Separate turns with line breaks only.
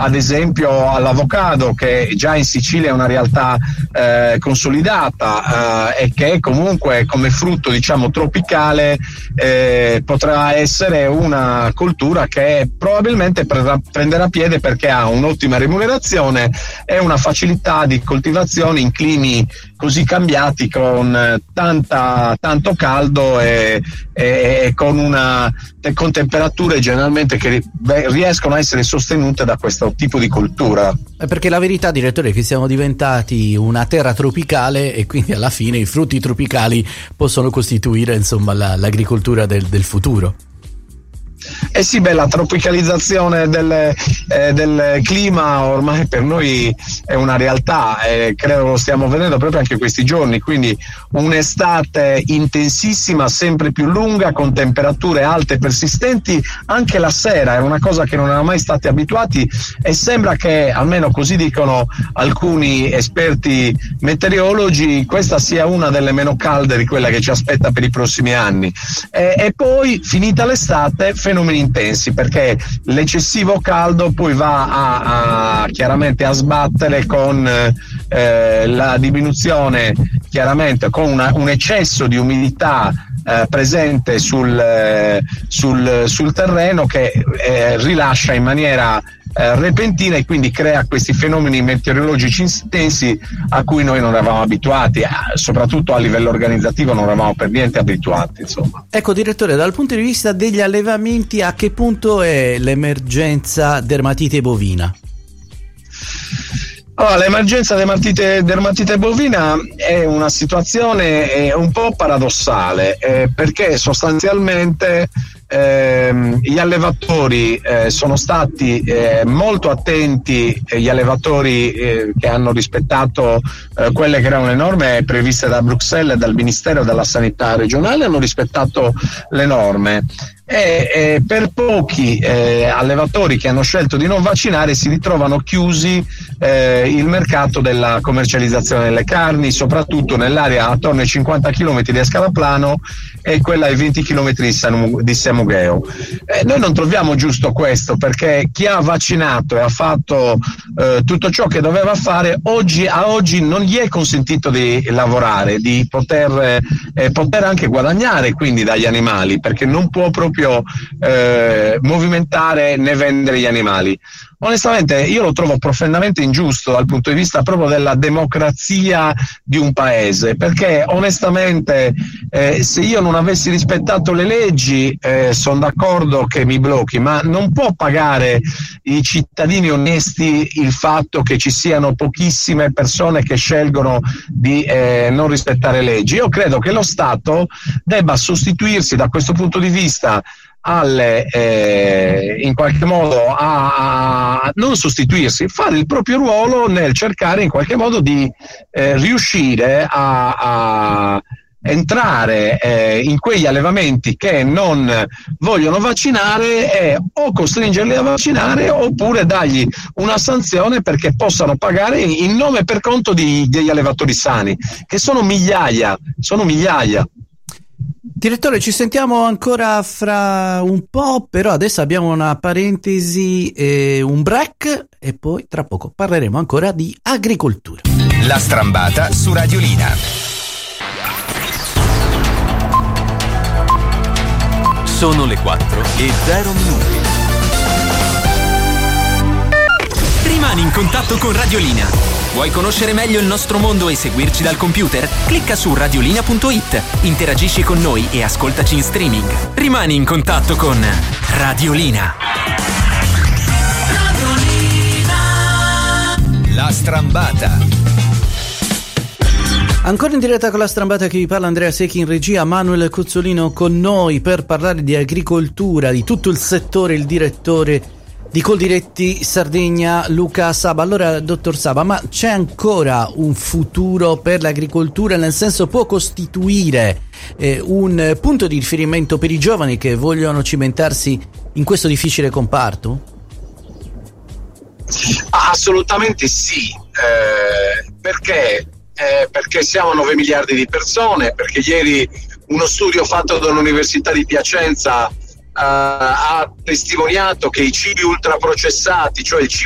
ad esempio all'avocado, che già in Sicilia è una realtà consolidata e che comunque come frutto diciamo tropicale potrà essere una coltura che probabilmente prenderà piede perché ha un'ottima remunerazione e una facilità di coltivazione in climi così cambiati, con tanto caldo e con temperature generalmente che riescono a essere sostenute da questo tipo di coltura.
Perché la verità, direttore, è che siamo diventati una terra tropicale e quindi alla fine i frutti tropicali possono costituire insomma l'agricoltura del futuro.
Eh sì, la tropicalizzazione del clima ormai per noi è una realtà, credo lo stiamo vedendo proprio anche questi giorni, quindi un'estate intensissima, sempre più lunga, con temperature alte e persistenti anche la sera. Era una cosa che non eravamo mai stati abituati e sembra che, almeno così dicono alcuni esperti meteorologi, questa sia una delle meno calde di quella che ci aspetta per i prossimi anni. E poi, finita l'estate, fenomeni intensi, perché l'eccessivo caldo poi va chiaramente a sbattere con la diminuzione, chiaramente con un eccesso di umidità presente sul terreno, che rilascia in maniera repentina e quindi crea questi fenomeni meteorologici intensi a cui noi non eravamo abituati, soprattutto a livello organizzativo non eravamo per niente abituati, insomma.
Ecco, direttore, dal punto di vista degli allevamenti, a che punto è l'emergenza dermatite bovina?
Allora, l'emergenza dermatite bovina è una situazione un po' paradossale, perché sostanzialmente gli allevatori sono stati molto attenti, gli allevatori che hanno rispettato quelle che erano le norme previste da Bruxelles e dal Ministero della Sanità regionale, hanno rispettato le norme. E per pochi allevatori che hanno scelto di non vaccinare si ritrovano chiusi il mercato della commercializzazione delle carni, soprattutto nell'area attorno ai 50 km di Escalaplano e quella ai 20 km di Samugheo. Noi non troviamo giusto questo, perché chi ha vaccinato e ha fatto tutto ciò che doveva fare, a oggi non gli è consentito di lavorare, di poter anche guadagnare quindi dagli animali, perché non può proprio movimentare né vendere gli animali. Onestamente io lo trovo profondamente ingiusto dal punto di vista proprio della democrazia di un paese, perché onestamente se io non avessi rispettato le leggi sono d'accordo che mi blocchi, ma non può pagare i cittadini onesti il fatto che ci siano pochissime persone che scelgono di non rispettare leggi. Io credo che lo Stato debba sostituirsi da questo punto di vista in qualche modo a non sostituirsi, fare il proprio ruolo nel cercare in qualche modo di riuscire a entrare in quegli allevamenti che non vogliono vaccinare e o costringerli a vaccinare oppure dargli una sanzione perché possano pagare in nome e per conto degli allevatori sani, che sono migliaia.
Direttore, ci sentiamo ancora fra un po', però adesso abbiamo una parentesi, un break e poi tra poco parleremo ancora di agricoltura.
La Strambata su Radiolina. Sono le 4:00. Rimani in contatto con Radiolina. Vuoi conoscere meglio il nostro mondo e seguirci dal computer? Clicca su radiolina.it, interagisci con noi e ascoltaci in streaming. Rimani in contatto con Radiolina. La Strambata.
Ancora in diretta con la Strambata, che vi parla Andrea Secchi, in regia Manuel Cozzolino con noi per parlare di agricoltura, di tutto il settore, il direttore di Coldiretti Sardegna Luca Saba. Allora, dottor Saba, ma c'è ancora un futuro per l'agricoltura, nel senso, può costituire un punto di riferimento per i giovani che vogliono cimentarsi in questo difficile comparto?
Assolutamente sì, perché siamo 9 miliardi di persone, perché ieri uno studio fatto dall'Università di Piacenza ha testimoniato che i cibi ultraprocessati, cioè il cibo